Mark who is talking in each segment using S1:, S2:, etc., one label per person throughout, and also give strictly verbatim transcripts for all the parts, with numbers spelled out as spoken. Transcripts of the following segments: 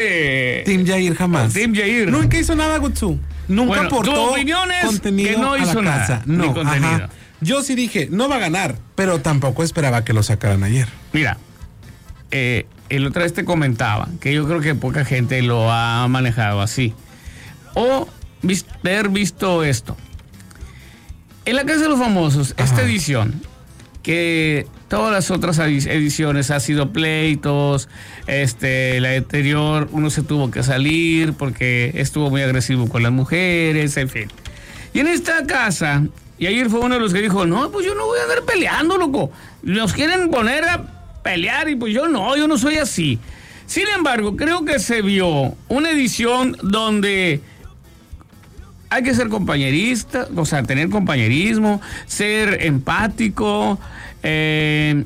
S1: Eh,
S2: Team Yair jamás.
S1: Team Yair.
S2: Nunca hizo nada, Gutsu. Nunca
S1: bueno,
S2: aportó
S1: tu opinión es
S2: contenido
S1: que no hizo
S2: a la
S1: nada,
S2: casa.
S1: ni
S2: No,
S1: contenido.
S2: ajá. Yo sí dije, no va a ganar, pero tampoco esperaba que lo sacaran ayer.
S1: Mira, eh, el otra vez te comentaba que yo creo que poca gente lo ha manejado así. O vis- haber visto esto. En la Casa de los Famosos,
S2: Ajá.
S1: esta edición, que todas las otras edi- ediciones ha sido pleitos, este, la anterior uno se tuvo que salir porque estuvo muy agresivo con las mujeres, en fin. Y en esta casa, y ayer fue uno de los que dijo, no, pues yo no voy a andar peleando, loco. Nos quieren poner a pelear y pues yo no, yo no soy así. Sin embargo, creo que se vio una edición donde hay que ser compañerista, o sea, tener compañerismo, ser empático, eh,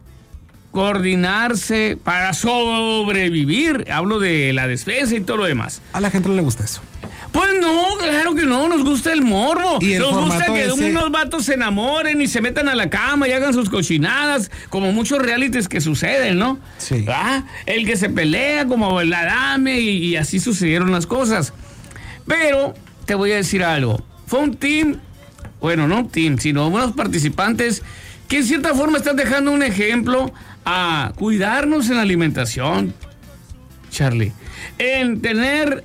S1: coordinarse para sobrevivir. Hablo de la despensa y todo lo demás.
S2: A la gente no le gusta eso.
S1: Pues no, claro que no, nos gusta el morbo.
S2: Y el
S1: nos gusta
S2: formato
S1: que
S2: ese-
S1: unos vatos se enamoren y se metan a la cama y hagan sus cochinadas, como muchos realities que suceden, ¿no?
S2: Sí.
S1: ¿Ah? El que se pelea como la dame y, y así sucedieron las cosas. Pero te voy a decir algo. Fue un team, bueno, no un team, sino unos participantes que en cierta forma están dejando un ejemplo a cuidarnos en la alimentación, Charlie. En tener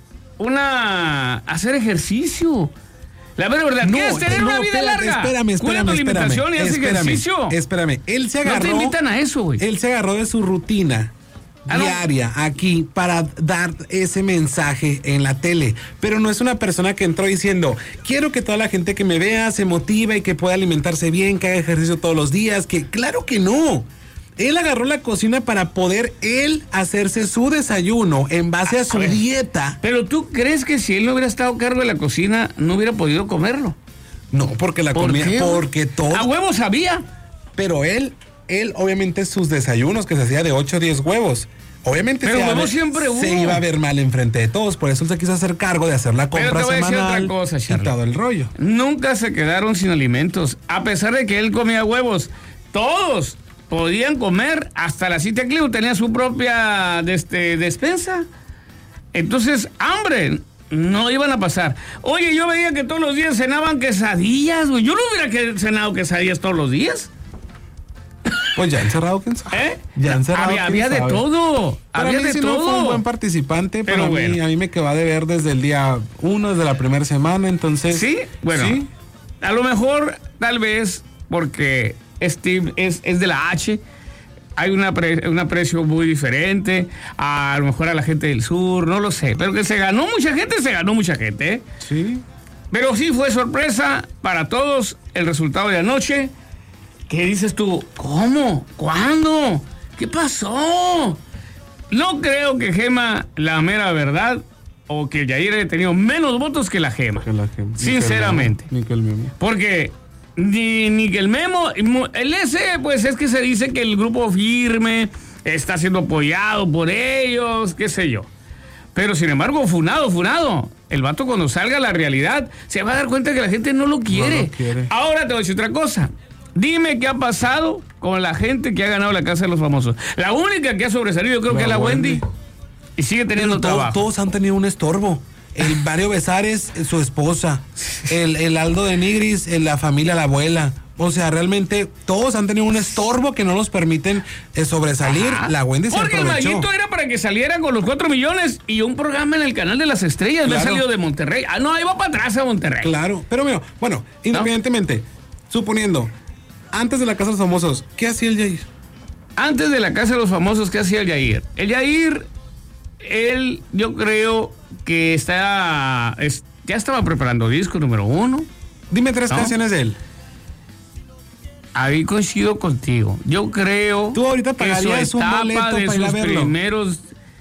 S1: una... hacer ejercicio. La mera verdad, ¿qué es tener
S2: no,
S1: una vida
S2: espérate,
S1: larga?
S2: Espérame,
S1: Cuida
S2: espérame,
S1: tu
S2: espérame.
S1: alimentación y haz
S2: espérame,
S1: ejercicio.
S2: Espérame, él se agarró.
S1: No te invitan a eso, güey.
S2: Él se agarró de su rutina
S1: Ah, no.
S2: diaria aquí para dar ese mensaje en la tele, pero no es una persona que entró diciendo quiero que toda la gente que me vea se motive y que pueda alimentarse bien, que haga ejercicio todos los días, que claro que no. Él agarró la cocina para poder él hacerse su desayuno en base a su
S1: A ver.
S2: dieta.
S1: Pero tú crees que si él no hubiera estado a cargo de la cocina, no hubiera podido comerlo.
S2: No, porque la
S1: ¿Por
S2: comida,
S1: qué?
S2: porque todo.
S1: A huevo sabía.
S2: Pero él, él obviamente sus desayunos que se hacía de ocho o diez huevos. Obviamente
S1: Pero
S2: se, iba a
S1: huevos
S2: ver-
S1: siempre hubo.
S2: se iba a ver mal enfrente de todos, por eso él se quiso hacer cargo de hacer la
S1: Pero
S2: compra
S1: te voy a decir
S2: semanal
S1: otra cosa,
S2: y
S1: Charlie.
S2: todo el rollo.
S1: Nunca se quedaron sin alimentos. A pesar de que él comía huevos, todos podían comer. Hasta la Cita Clio tenía su propia este, despensa. Entonces, hambre no iban a pasar. Oye, yo veía que todos los días cenaban quesadillas, güey. Yo no hubiera que- cenado quesadillas todos los días.
S2: Pues ya encerrado, ¿quién sabe?
S1: ¿Eh?
S2: Ya encerrado,
S1: Había,
S2: ¿quién
S1: había de
S2: sabe?
S1: todo.
S2: Para
S1: había
S2: mí
S1: de
S2: sí
S1: todo.
S2: no fue un buen participante, pero,
S1: Pero
S2: a, mí,
S1: bueno.
S2: a mí me quedó a deber desde el día uno, desde la primera semana, entonces...
S1: Sí, bueno,
S2: sí.
S1: a lo mejor, tal vez, porque Steve es, es de la H, hay una pre- un aprecio muy diferente, a, lo mejor a la gente del sur, no lo sé, pero que se ganó mucha gente, se ganó mucha gente, ¿eh?
S2: Sí.
S1: Pero sí fue sorpresa para todos el resultado de anoche. ¿Qué dices tú? ¿Cómo? ¿Cuándo? ¿Qué pasó? No creo que Gema, la mera verdad, o que Yair haya tenido menos votos que la Gema.
S2: Que la gente-
S1: Sinceramente.
S2: Ni que el memo.
S1: Porque ni, ni que el Memo, el S, pues es que se dice que el grupo firme está siendo apoyado por ellos, qué sé yo. Pero sin embargo, funado, funado. El vato cuando salga a la realidad se va a dar cuenta que la gente no lo quiere.
S2: No lo quiere.
S1: Ahora te voy a decir otra cosa. Dime qué ha pasado con la gente que ha ganado la Casa de los Famosos. La única que ha sobresalido yo creo
S2: La
S1: que es la Wendy.
S2: Wendy.
S1: Y sigue teniendo
S2: Pero todo-
S1: trabajo.
S2: todos han tenido un estorbo. El Mario Besares, su esposa. El, el Aldo de Nigris, el- la familia, la abuela. O sea, realmente todos han tenido un estorbo que no los permiten eh, sobresalir.
S1: Ajá.
S2: La Wendy se
S1: Porque el
S2: aprovechó.
S1: Mayito era para que saliera con los cuatro millones y un programa en el canal de las estrellas. Me ha
S2: Claro.
S1: salido de Monterrey. Ah, no, ahí va para atrás a Monterrey.
S2: Claro, pero mira, bueno, independientemente, suponiendo, antes de la Casa de los Famosos, ¿qué hacía el Yair?
S1: Antes de la Casa de los Famosos, ¿qué hacía el Yair? El Yair, él, yo creo que está, es- ya estaba preparando disco número uno.
S2: Dime tres
S1: ¿No?
S2: canciones de él.
S1: Ahí coincido contigo. Yo creo
S2: Tú ahorita
S1: que su
S2: pagarías un
S1: etapa
S2: boleto
S1: de
S2: para ir a
S1: sus
S2: verlo.
S1: primeros...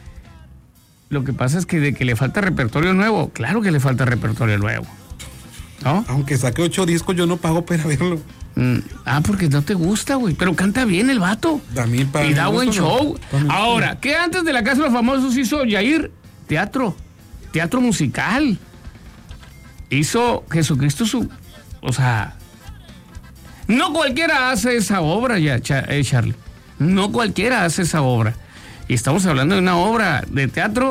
S1: Lo que pasa es que de que le falta repertorio nuevo, claro que le falta repertorio nuevo. ¿No?
S2: Aunque saque ocho discos, yo no pago para verlo.
S1: Mm, ah, porque no te gusta, güey. Pero canta bien el vato.
S2: A mí, para
S1: Y
S2: mi
S1: da buen
S2: gusto, no.
S1: show.
S2: Para mi gusto,
S1: Ahora, ¿qué antes de la Casa de los Famosos hizo Yair? Teatro. Teatro musical. Hizo Jesucristo su... O sea... No cualquiera hace esa obra ya, Cha- eh, Charlie. No cualquiera hace esa obra. Y estamos hablando de una obra de teatro